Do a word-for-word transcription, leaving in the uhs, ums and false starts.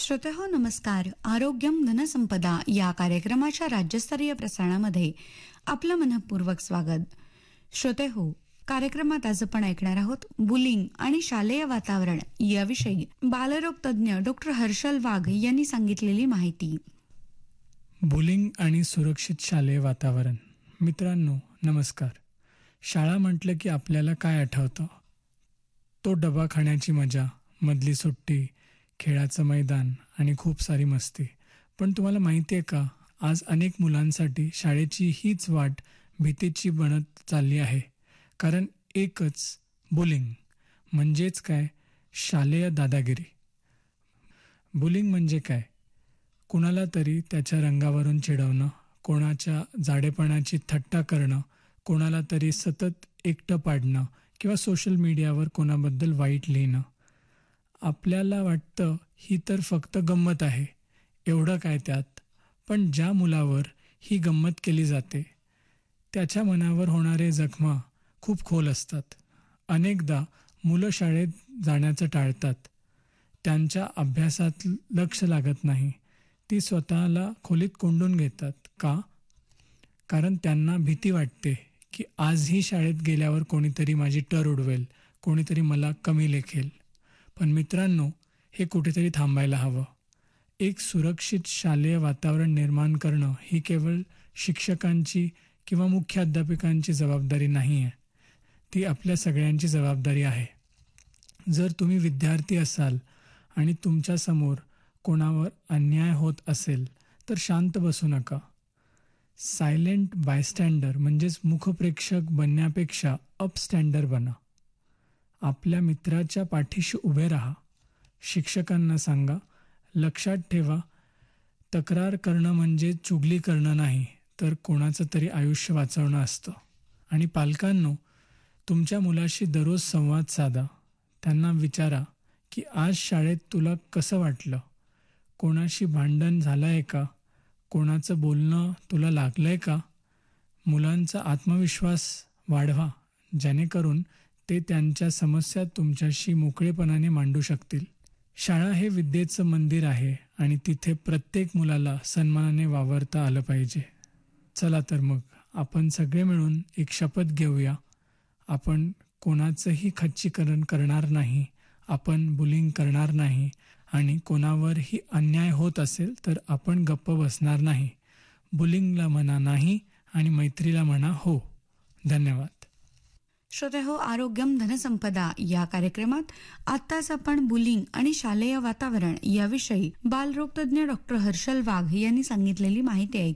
श्रोतेहो नमस्कार. आरोग्यम धनसंपदा या कार्यक्रमाच्या राज्यस्तरीय प्रसारणामध्ये आपलं मनपूर्वक स्वागत. श्रोतेहो, कार्यक्रमात आज आपण ऐकणार आहोत बुलिंग आणि शालेय वातावरण याविषयी बालरोग तज्ञ डॉक्टर हर्षल वाघ यांनी सांगितलेली माहिती. बुलिंग आणि सुरक्षित शालेय वातावरण. मित्रांनो नमस्कार. शाळा म्हटलं की आपल्याला काय आठवतं? तो डबा खाण्याची मजा, मधली सुट्टी, खेळाचं मैदान आणि खूप सारी मस्ती. पण तुम्हाला माहिती आहे का, आज अनेक मुलांसाठी शाळेची हीच वाट भीतीची बनत चालली आहे. कारण एकच, बुलिंग म्हणजेच काय, शालेय दादागिरी. बुलिंग म्हणजे काय? कुणाला तरी त्याच्या रंगावरून चिडवणं, कोणाच्या जाडेपणाची थट्टा करणं, कोणाला तरी सतत एकटं पाडणं किंवा सोशल मीडियावर कोणाबद्दल वाईट लिहिणं. आपल्याला वाटतं ही तर फक्त गंमत आहे, एवढं काय त्यात. पण ज्या मुलावर ही गंमत केली जाते त्याच्या मनावर होणारे जखमा खूप खोल असतात. अनेकदा मुलं शाळेत जाण्याचं टाळतात, त्यांच्या अभ्यासात लक्ष लागत नाही, ती स्वतःला खोलीत कोंडून घेतात. का? कारण त्यांना भीती वाटते की आजही शाळेत गेल्यावर कोणीतरी माझी टर उडवेल, कोणीतरी मला कमी लेखेल. पण मित्रांनो, हे कुठेतरी थांबायला हवं. एक सुरक्षित शालेय वातावरण निर्माण करणं ही केवळ शिक्षकांची किंवा मुख्याध्यापकांची जबाबदारी नाही आहे, ती आपल्या सगळ्यांची जबाबदारी आहे. जर तुम्ही विद्यार्थी असाल आणि तुमच्यासमोर कोणावर अन्याय होत असेल तर शांत बसू नका. सायलेंट बायस्टँडर म्हणजेच मुखप्रेक्षक बनण्यापेक्षा अपस्टँडर बना. आपल्या मित्राच्या पाठीशी उभे राहा. शिक्षकांना सांगा, लक्षात ठेवा, तक्रार करणं म्हणजे चुगली करणं नाही, तर कोणाचं तरी आयुष्य वाचवणं असतं. आणि पालकांनो, तुमच्या मुलाशी दररोज संवाद साधा. त्यांना विचारा की आज शाळेत तुला कसं वाटलं? कोणाशी भांडण झालं आहे का? कोणाचं बोलणं तुला लागलं आहे का? मुलांचा आत्मविश्वास वाढवा, जेणेकरून ते त्यांच्या समस्या तुमच्याशी मोकळेपणाने मांडू शकतील. शाळा हे विद्येचं मंदिर आहे आणि तिथे प्रत्येक मुलाला सन्मानाने वावरता आलं पाहिजे. चला तर मग आपण सगळे मिळून एक शपथ घेऊया. आपण कोणाचंही खच्चीकरण करणार नाही, आपण बुलिंग करणार नाही आणि कोणावरही अन्याय होत असेल तर आपण गप्प बसणार नाही. बुलिंगला म्हणा नाही आणि मैत्रीला म्हणा हो. धन्यवाद. श्रोतेहो, आरोग्यम धनसंपदा या कार्यक्रमात आत्ताच आपण बुलिंग आणि शालेय वातावरण याविषयी बालरोग तज्ञ डॉक्टर हर्षल वाघ यांनी सांगितलेली माहिती ऐकली.